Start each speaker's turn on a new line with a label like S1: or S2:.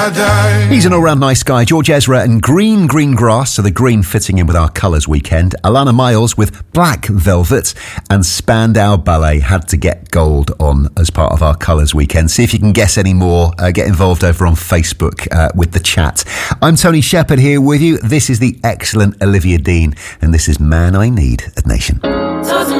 S1: He's an all-round nice guy. George Ezra and Green Grass, so the green fitting in with our colours weekend. Alana Miles with Black Velvet, and Spandau Ballet had to get gold on as part of our colours weekend. See if you can guess any more. Get involved over on Facebook with the chat. I'm Tony Shepherd here with you. This is the excellent Olivia Dean, and this is Man I Need at Nation.